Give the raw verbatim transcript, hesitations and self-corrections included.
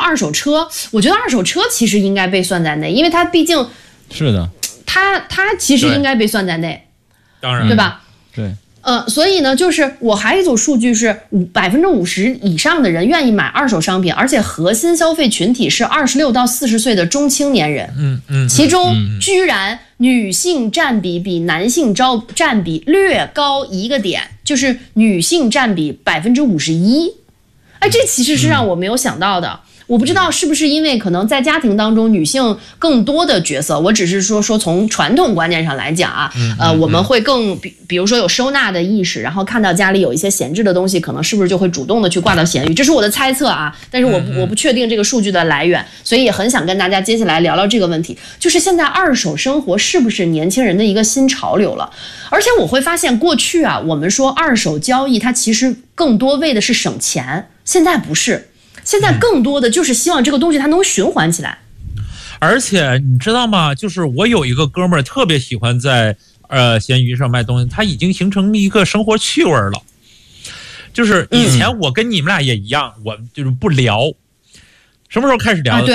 二手车，我觉得二手车其实应该被算在内，因为它毕竟是的， 它它其实应该被算在内， 当然， 对吧？ 对。 呃，所以呢，就是我还有一组数据是五百分之五十以上的人愿意买二手商品，而且核心消费群体是二十六到四十岁的中青年人。 嗯嗯， 其中居然女性占比比男性招占比略高一个点，就是女性占比百分之五十一。哎，这其实是让我没有想到的。我不知道是不是因为可能在家庭当中女性更多的角色，我只是说说从传统观念上来讲啊，呃，我们会更比比如说有收纳的意识，然后看到家里有一些闲置的东西，可能是不是就会主动的去挂到闲鱼，这是我的猜测啊，但是我不我不确定这个数据的来源，所以也很想跟大家接下来聊聊这个问题，就是现在二手生活是不是年轻人的一个新潮流了？而且我会发现过去啊，我们说二手交易它其实更多为的是省钱，现在不是。现在更多的就是希望这个东西它能循环起来， 而且你知道吗？就是我有一个哥们儿特别喜欢在呃闲鱼上卖东西，他已经形成一个生活趣味了。就是以前我跟你们俩也一样，我就是不聊，什么时候开始聊的？